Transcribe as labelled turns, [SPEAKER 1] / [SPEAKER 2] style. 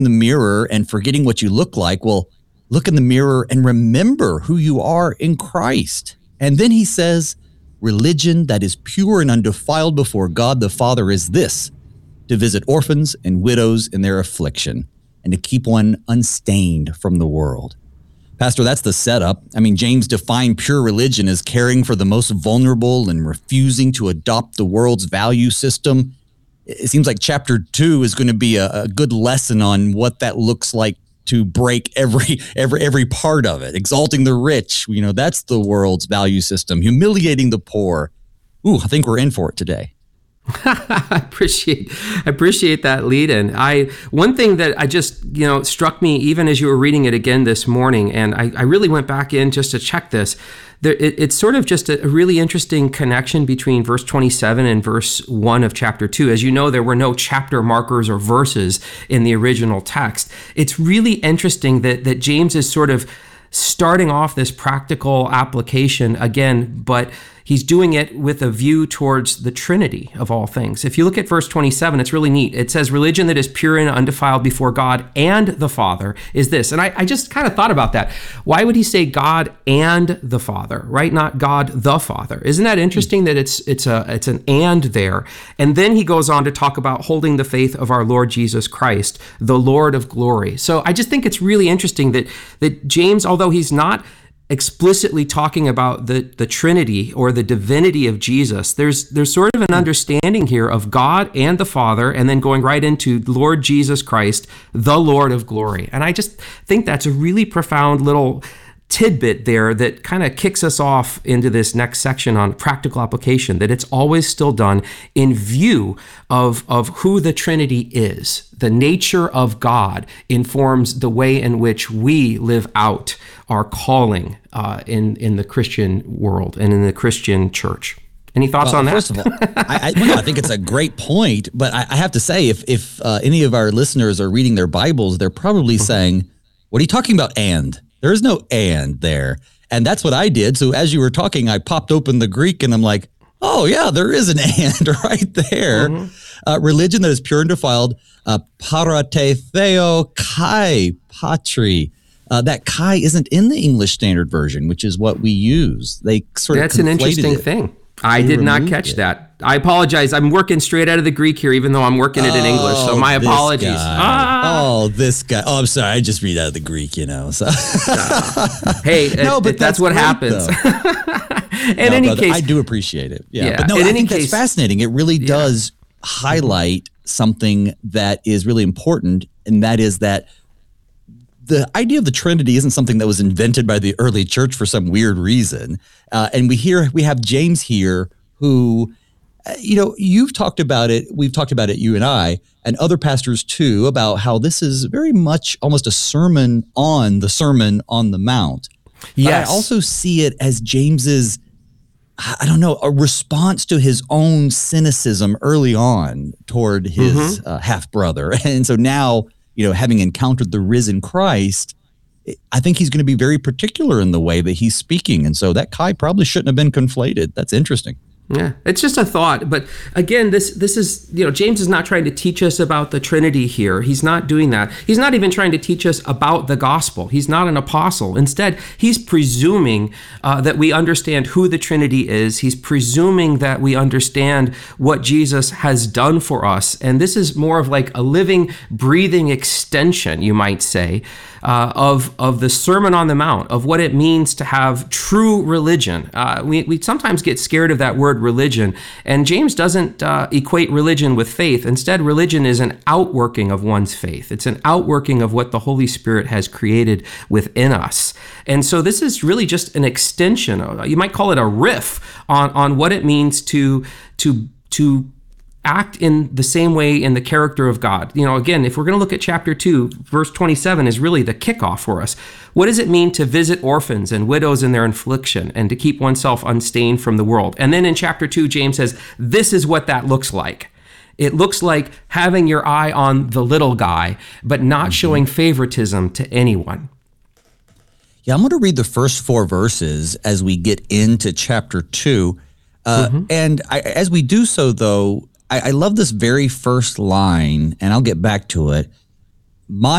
[SPEAKER 1] in the mirror and forgetting what you look like. Well, look in the mirror and remember who you are in Christ. And then he says, religion that is pure and undefiled before God the Father is this, to visit orphans and widows in their affliction and to keep one unstained from the world. Pastor, that's the setup. I mean, James defined pure religion as caring for the most vulnerable and refusing to adopt the world's value system. It seems like chapter 2 is going to be a good lesson on what that looks like to break every part of it. Exalting the rich, that's the world's value system. Humiliating the poor. Ooh, I think we're in for it today.
[SPEAKER 2] I appreciate that lead in. One thing that I just, struck me even as you were reading it again this morning, and I really went back in just to check this. It's sort of just a really interesting connection between verse 27 and verse 1 of chapter 2. As you know, there were no chapter markers or verses in the original text. It's really interesting that James is sort of starting off this practical application again, but he's doing it with a view towards the Trinity of all things. If you look at verse 27, it's really neat. It says, religion that is pure and undefiled before God and the Father is this. And I just kind of thought about that. Why would he say God and the Father, right? Not God the Father. Isn't that interesting that it's an and there? And then he goes on to talk about holding the faith of our Lord Jesus Christ, the Lord of glory. So I just think it's really interesting that James, although he's not explicitly talking about the Trinity or the divinity of Jesus, there's sort of an understanding here of God and the Father, and then going right into Lord Jesus Christ, the Lord of glory. And I just think that's a really profound little tidbit there that kind of kicks us off into this next section on practical application, that it's always still done in view of who the Trinity is. The nature of God informs the way in which we live out our calling in the Christian world and in the Christian church. Any thoughts on that?
[SPEAKER 1] First of all, I think it's a great point, but I have to say, if any of our listeners are reading their Bibles, they're probably saying, what are you talking about, and? There is no and there. And that's what I did. So as you were talking, I popped open the Greek and I'm like, oh yeah, there is an and right there. Religion that is pure and defiled, paratetheo kai patri. That kai isn't in the English Standard Version, which is what we use. They sort of
[SPEAKER 2] That's an interesting thing. I did not catch that. I apologize. I'm working straight out of the Greek here, even though I'm working it in English. So my apologies.
[SPEAKER 1] This guy. Oh, I'm sorry. I just read out of the Greek, So.
[SPEAKER 2] Hey, no, but that's what happens. In any case,
[SPEAKER 1] I do appreciate it. Yeah. But no, I think that's fascinating. It really does highlight something that is really important, and that is that the idea of the Trinity isn't something that was invented by the early church for some weird reason. And we have James here who, you've talked about it. We've talked about it, you and I, and other pastors too, about how this is very much almost a sermon on the Sermon on the Mount. Yes. But I also see it as James's, a response to his own cynicism early on toward his half-brother. And so now, having encountered the risen Christ, I think he's going to be very particular in the way that he's speaking. And so that kai probably shouldn't have been conflated. That's interesting.
[SPEAKER 2] Yeah, it's just a thought. But again, this is, James is not trying to teach us about the Trinity here. He's not doing that. He's not even trying to teach us about the gospel. He's not an apostle. Instead, he's presuming that we understand who the Trinity is. He's presuming that we understand what Jesus has done for us. And this is more of like a living, breathing extension, you might say, of the Sermon on the Mount, of what it means to have true religion. We sometimes get scared of that word religion, and James doesn't equate religion with faith. Instead, religion is an outworking of one's faith. It's an outworking of what the Holy Spirit has created within us. And so this is really just an extension, you might call it a riff on what it means to act in the same way in the character of God. Again, if we're going to look at chapter 2, verse 27 is really the kickoff for us. What does it mean to visit orphans and widows in their affliction and to keep oneself unstained from the world? And then in chapter 2, James says, this is what that looks like. It looks like having your eye on the little guy, but not showing favoritism to anyone.
[SPEAKER 1] Yeah, I'm going to read the first 4 verses as we get into chapter 2. And as we do so, though, I love this very first line, and I'll get back to it. my